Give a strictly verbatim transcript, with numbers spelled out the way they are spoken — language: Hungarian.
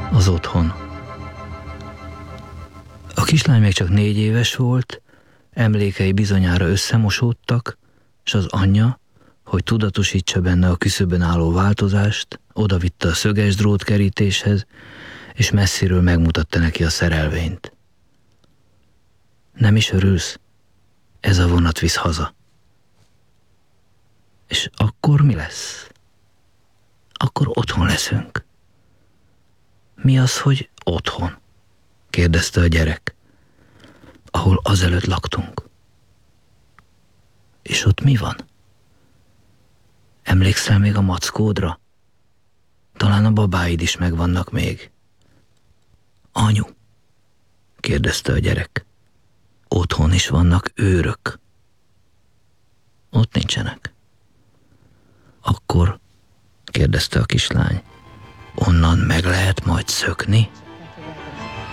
Az otthon. A kislány még csak négy éves volt, emlékei bizonyára összemosódtak, s az anyja, hogy tudatosítsa benne a küszöbön álló változást, odavitte a szöges drótkerítéshez, és messziről megmutatta neki a szerelvényt. Nem is örülsz? Ez a vonat visz haza. És akkor mi lesz? Akkor otthon leszünk. Mi az, hogy otthon? Kérdezte a gyerek. Ahol azelőtt laktunk. És ott mi van? Emlékszel még a mackódra? Talán a babáid is megvannak még. Anyu, kérdezte a gyerek. Otthon is vannak őrök. Ott nincsenek. Akkor, kérdezte a kislány, onnan meg lehet majd szökni?